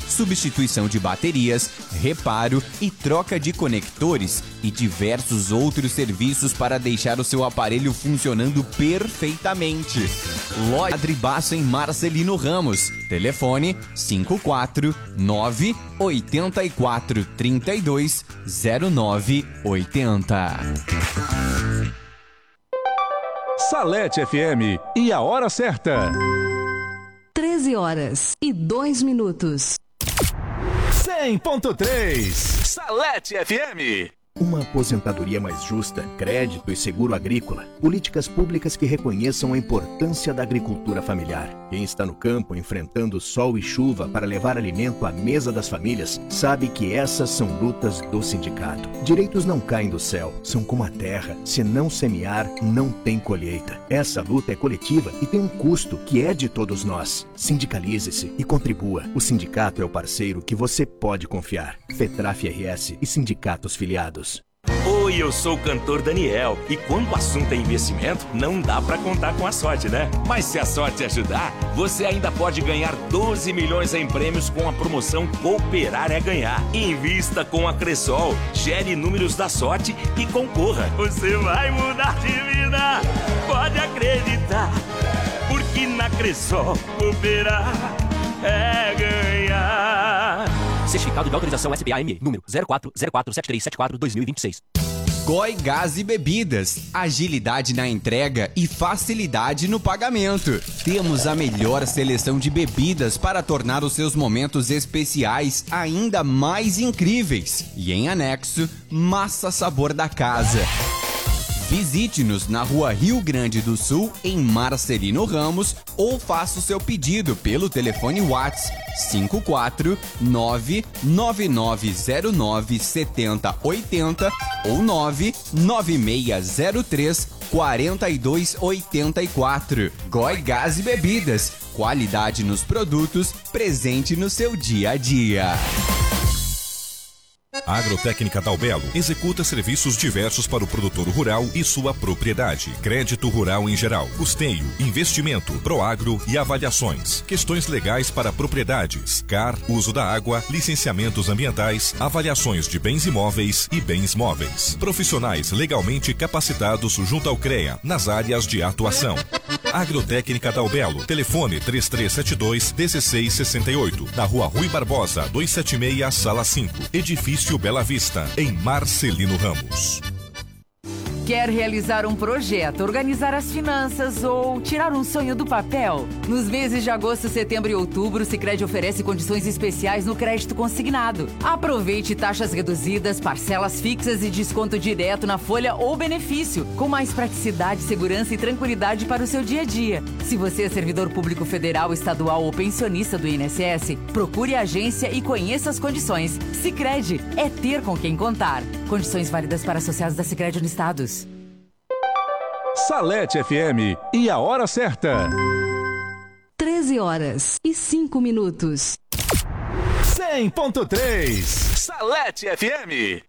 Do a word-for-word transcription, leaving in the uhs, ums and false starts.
substituição de baterias, reparo e troca de conectores e diversos outros serviços para deixar o seu aparelho funcionando perfeitamente. Loja Adribaço em Marcelino Ramos. Telefone cinco quatro nove oito quatro três dois zero nove oito zero. Salete F M e a hora certa. treze horas e dois minutos. cem ponto três Salete F M. Uma aposentadoria mais justa, crédito e seguro agrícola, políticas públicas que reconheçam a importância da agricultura familiar. Quem está no campo enfrentando sol e chuva para levar alimento à mesa das famílias, sabe que essas são lutas do sindicato. Direitos não caem do céu, são como a terra. Se não semear, não tem colheita. Essa luta é coletiva e tem um custo que é de todos nós. Sindicalize-se e contribua. O sindicato é o parceiro que você pode confiar. FETRAF R S e sindicatos filiados. Oi, eu sou o cantor Daniel e quando o assunto é investimento, não dá pra contar com a sorte, né? Mas se a sorte ajudar, você ainda pode ganhar doze milhões em prêmios com a promoção Cooperar é Ganhar. Invista com a Cressol, gere números da sorte e concorra. Você vai mudar de vida, pode acreditar, porque na Cressol Cooperar é ganhar. Certificado de autorização S B A M E, número zero quatro zero quatro sete três sete quatro dois mil e vinte e seis. Goi Gás e Bebidas, agilidade na entrega e facilidade no pagamento. Temos a melhor seleção de bebidas para tornar os seus momentos especiais ainda mais incríveis. E em anexo, massa sabor da casa. Visite-nos na Rua Rio Grande do Sul, em Marcelino Ramos, ou faça o seu pedido pelo telefone WhatsApp cinco quatro nove nove nove zero nove sete zero oito zero ou nove nove seis zero três quatro dois oito quatro. Goi Gás e Bebidas, qualidade nos produtos, presente no seu dia a dia. A Agrotécnica Dalbelo executa serviços diversos para o produtor rural e sua propriedade. Crédito rural em geral, custeio, investimento, proagro e avaliações. Questões legais para propriedades, C A R, uso da água, licenciamentos ambientais, avaliações de bens imóveis e bens móveis. Profissionais legalmente capacitados junto ao CREA nas áreas de atuação. Agrotécnica Dalbelo, telefone três três sete dois um seis seis oito, na Rua Rui Barbosa, duzentos e setenta e seis, Sala cinco, Edifício Bela Vista, em Marcelino Ramos. Quer realizar um projeto, organizar as finanças ou tirar um sonho do papel? Nos meses de agosto, setembro e outubro, o Sicredi oferece condições especiais no crédito consignado. Aproveite taxas reduzidas, parcelas fixas e desconto direto na folha ou benefício, com mais praticidade, segurança e tranquilidade para o seu dia a dia. Se você é servidor público federal, estadual ou pensionista do I N S S, procure a agência e conheça as condições. Sicredi é ter com quem contar. Condições válidas para associados da Sicredi Unistados. Salete F M e a hora certa. treze horas e cinco minutos. cem ponto três Salete F M.